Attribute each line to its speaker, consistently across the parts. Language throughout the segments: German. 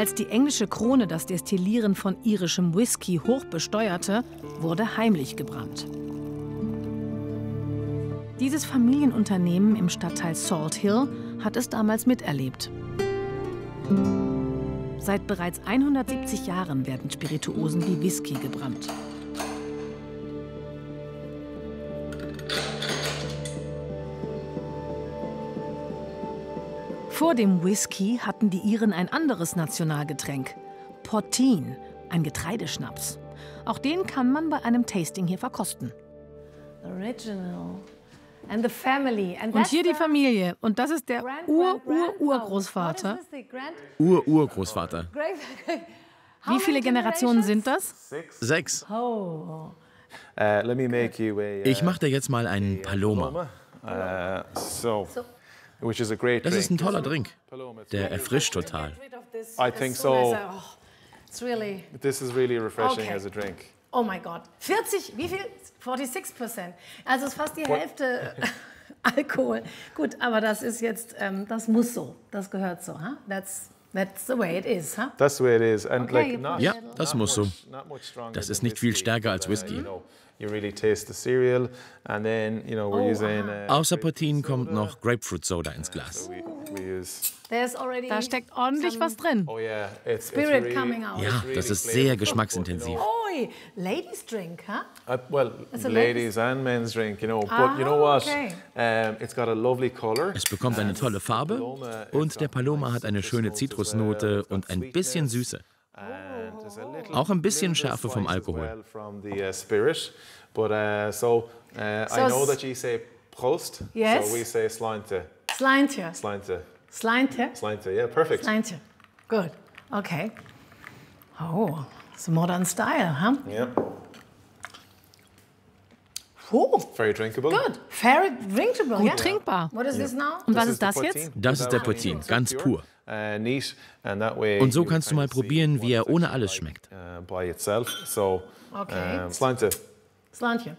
Speaker 1: Als die englische Krone das Destillieren von irischem Whisky hoch besteuerte, wurde heimlich gebrannt. Dieses Familienunternehmen im Stadtteil Salt Hill hat es damals miterlebt. Seit bereits 170 Jahren werden Spirituosen wie Whisky gebrannt. Vor dem Whisky hatten die Iren ein anderes Nationalgetränk, Poteen, ein Getreideschnaps. Auch den kann man bei einem Tasting hier verkosten.
Speaker 2: Original. And the family. And
Speaker 1: Und hier die Familie. Und das ist der Urgroßvater.
Speaker 3: Urgroßvater.
Speaker 1: Wie viele Generationen sind das?
Speaker 3: 6.
Speaker 2: Oh.
Speaker 3: Ich mache dir jetzt mal einen Paloma. Das ist ein toller Drink. Der erfrischt total.
Speaker 4: I think so.
Speaker 2: It's really.
Speaker 4: This is really refreshing
Speaker 2: Okay.
Speaker 4: as a drink.
Speaker 2: Oh mein Gott. 40, wie viel? 46%. Also ist fast die Hälfte Alkohol. Gut, aber das ist jetzt, das muss so. Das gehört so. Huh? That's the way it is. Huh?
Speaker 4: That's the way it is. And
Speaker 2: Okay,
Speaker 3: Ja, das muss so. Das ist nicht viel stärker als Whisky.
Speaker 4: You really taste the cereal, and then we're using.
Speaker 3: Außer Poteen kommt noch Grapefruit Soda ins Glas.
Speaker 4: We use.
Speaker 2: There's already
Speaker 1: Da steckt ordentlich was drin.
Speaker 4: Oh yeah, it's
Speaker 2: spirit
Speaker 4: really,
Speaker 2: coming out.
Speaker 3: Ja, das ist sehr geschmacksintensiv.
Speaker 2: Oi, ladies drink, huh?
Speaker 4: Well,
Speaker 2: It's a
Speaker 4: ladies and men's drink, but you know what?
Speaker 2: okay.
Speaker 4: It's got a lovely color.
Speaker 3: Es bekommt eine tolle Farbe und der Paloma hat eine schöne Zitrusnote und ein bisschen Süße. Auch ein bisschen Schärfe vom Alkohol.
Speaker 4: From the spirit, but I know that you say Prost.
Speaker 2: Yes.
Speaker 4: So we say Slainte.
Speaker 2: Slainte.
Speaker 4: Slainte.
Speaker 2: Slainte.
Speaker 4: Slainte. Yeah, perfect.
Speaker 2: Slainte. Good. Okay. Oh, it's a modern style, huh?
Speaker 4: Yeah.
Speaker 2: Oh,
Speaker 4: Very drinkable.
Speaker 2: good. Very drinkable.
Speaker 1: Gut
Speaker 2: yeah.
Speaker 1: trinkbar.
Speaker 2: What is this now?
Speaker 1: Und was
Speaker 4: This
Speaker 1: ist das
Speaker 4: the
Speaker 1: jetzt?
Speaker 4: Poteen.
Speaker 3: Das ist der Poteen, ganz pur.
Speaker 4: Neat, and that way
Speaker 3: Und so
Speaker 4: you
Speaker 3: kannst du
Speaker 4: kind
Speaker 3: mal
Speaker 4: of see
Speaker 3: probieren, wie
Speaker 4: what
Speaker 3: er ohne
Speaker 4: it's
Speaker 3: alles
Speaker 4: like,
Speaker 3: schmeckt.
Speaker 4: By itself. So,
Speaker 2: Okay.
Speaker 4: Slainte.
Speaker 2: Slainte.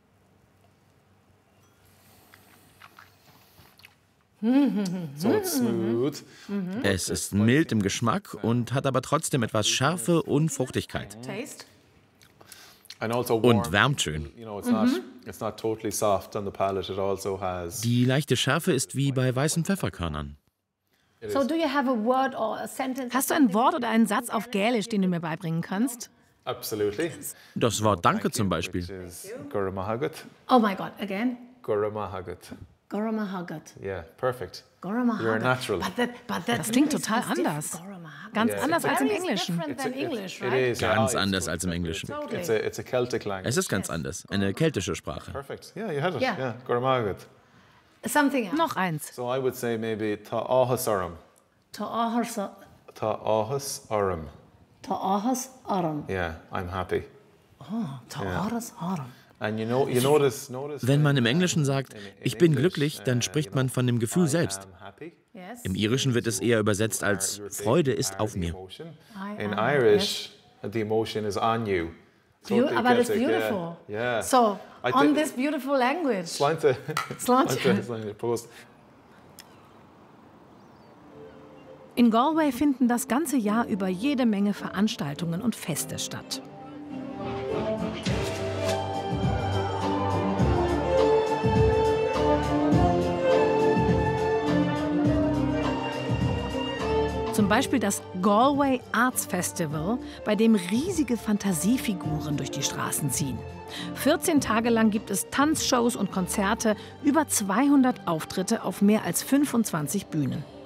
Speaker 4: So it's smooth.
Speaker 3: Es ist mild im Geschmack und hat aber trotzdem etwas Schärfe und Fruchtigkeit.
Speaker 2: Taste.
Speaker 4: And also warm.
Speaker 3: Und wärmt schön.
Speaker 4: It's not totally soft on the palate. It also has.
Speaker 3: Die leichte Schärfe ist wie bei weißen Pfefferkörnern.
Speaker 2: So do you have a word or a sentence?
Speaker 1: Hast du ein Wort oder einen Satz auf Gälisch, den du mir beibringen kannst?
Speaker 4: Absolutely.
Speaker 3: Das Wort Danke zum Beispiel.
Speaker 4: Which is Guramahagat.
Speaker 2: Oh my God, again.
Speaker 4: Guramahagat.
Speaker 2: Goramahagat.
Speaker 4: Yeah, perfect.
Speaker 2: Goramahagat.
Speaker 4: You're a natural.
Speaker 1: Das klingt total anders. Ganz anders als im Englischen.
Speaker 2: Different than English,
Speaker 4: It
Speaker 2: right?
Speaker 4: is. yeah.
Speaker 3: Ganz
Speaker 4: Oh,
Speaker 3: anders als im Englischen.
Speaker 2: Totally.
Speaker 4: It's a Celtic language.
Speaker 3: Es ist ganz anders. Eine keltische Sprache.
Speaker 4: Perfect. Yeah, you had it.
Speaker 2: Yeah.
Speaker 4: Yeah, Guramahagat.
Speaker 2: Something else.
Speaker 1: Noch eins.
Speaker 4: So I would say maybe Ta'ahas Aram.
Speaker 2: Ta'ahas
Speaker 4: Aram.
Speaker 2: Ta'ahas aram.
Speaker 4: Yeah, I'm happy.
Speaker 2: Ta'ahas aram.
Speaker 4: And you notice.
Speaker 3: Wenn man im Englischen sagt, ich bin glücklich, dann spricht man von dem Gefühl selbst.
Speaker 4: I'm happy.
Speaker 2: Yes.
Speaker 3: Im Irischen wird es eher übersetzt als Freude ist auf mir.
Speaker 4: Emotion.
Speaker 2: I
Speaker 4: In
Speaker 2: am,
Speaker 4: Irish, the emotion is on you.
Speaker 2: Aber that's
Speaker 4: Celtic,
Speaker 2: beautiful.
Speaker 4: Yeah.
Speaker 2: So,
Speaker 4: I
Speaker 2: on
Speaker 4: think-
Speaker 2: this beautiful language.
Speaker 4: Slainte.
Speaker 2: Slainte.
Speaker 4: Slainte. Prost.
Speaker 1: In Galway finden das ganze Jahr über jede Menge Veranstaltungen und Feste statt. Zum Beispiel das Galway Arts Festival, bei dem riesige Fantasiefiguren durch die Straßen ziehen. 14 Tage lang gibt es Tanzshows und Konzerte, über 200 Auftritte auf mehr als 25 Bühnen.